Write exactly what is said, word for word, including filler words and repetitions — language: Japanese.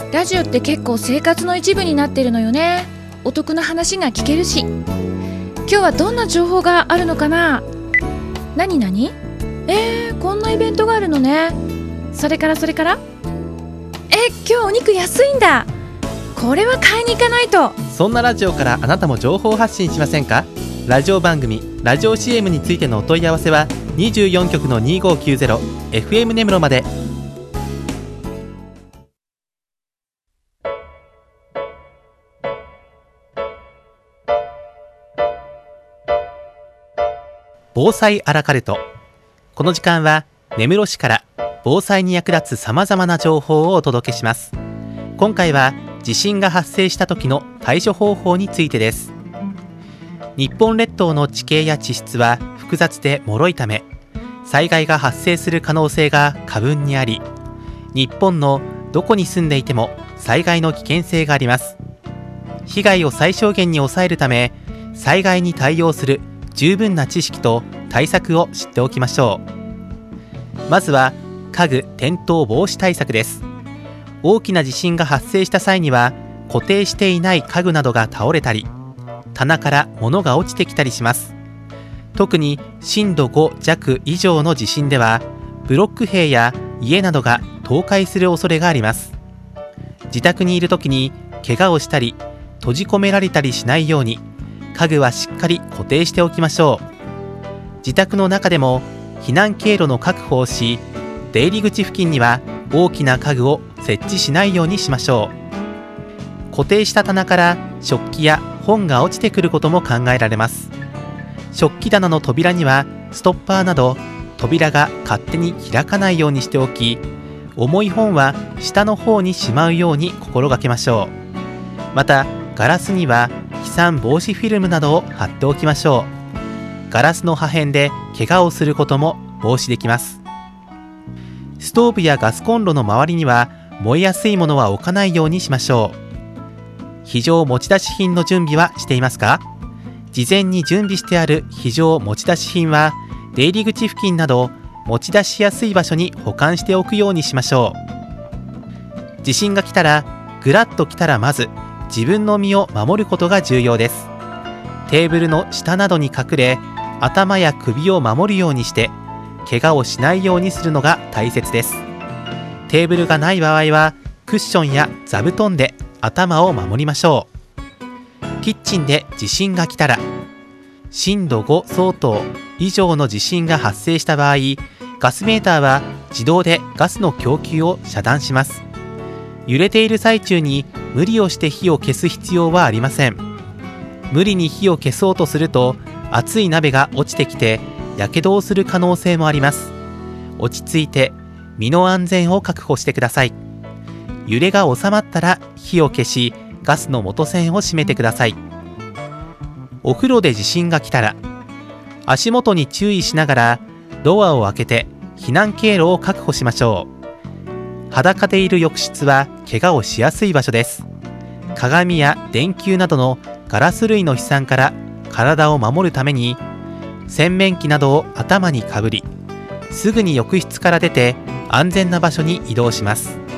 ラジオって結構生活の一部になってるのよね。お得な話が聞けるし。今日はどんな情報があるのかな。何何えー、こんなイベントがあるのね。それからそれからえ、今日お肉安いんだ。これは買いに行かないと。 そんなラジオからあなたも情報発信しませんか？ラジオ番組、ラジオ シーエム についてのお問い合わせはにじゅうよん局のにごきゅうゼロ エフエム 根室まで。防災アラカルト。この時間は根室市から防災に役立つさまざまな情報をお届けします。今回は地震が発生した時の対処方法についてです。日本列島の地形や地質は複雑で脆いため、災害が発生する可能性が過分にあり、日本のどこに住んでいても災害の危険性があります。被害を最小限に抑えるため、災害に対応する十分な知識と対策を知っておきましょう。まずは家具転倒防止対策です。大きな地震が発生した際には、固定していない家具などが倒れたり、棚から物が落ちてきたりします。特に震度ご弱以上の地震では、ブロック塀や家などが倒壊する恐れがあります。自宅にいるときに怪我をしたり閉じ込められたりしないように、家具はしっかり固定しておきましょう。自宅の中でも避難経路の確保をし、出入り口付近には大きな家具を設置しないようにしましょう。固定した棚から食器や本が落ちてくることも考えられます。食器棚の扉にはストッパーなど、扉が勝手に開かないようにしておき、重い本は下の方にしまうように心がけましょう。またガラスには飛散防止フィルムなどを貼っておきましょう。ガラスの破片で怪我をすることも防止できます。ストーブやガスコンロの周りには燃えやすいものは置かないようにしましょう。非常持ち出し品の準備はしていますか？事前に準備してある非常持ち出し品は出入り口付近など持ち出しやすい場所に保管しておくようにしましょう。地震が来たら、ぐらっと来たらまず自分の身を守ることが重要です。テーブルの下などに隠れ、頭や首を守るようにして怪我をしないようにするのが大切です。テーブルがない場合はクッションや座布団で頭を守りましょう。キッチンで地震が来たら、震度ご相当以上の地震が発生した場合、ガスメーターは自動でガスの供給を遮断します。揺れている最中に無理をして火を消す必要はありません。無理に火を消そうとすると、熱い鍋が落ちてきてやけどをする可能性もあります。落ち着いて身の安全を確保してください。揺れが収まったら火を消し、ガスの元栓を閉めてください。お風呂で地震が来たら、足元に注意しながらドアを開けて避難経路を確保しましょう。裸でいる浴室は怪我をしやすい場所です。鏡や電球などのガラス類の飛散から体を守るために、洗面器などを頭にかぶり、すぐに浴室から出て安全な場所に移動します。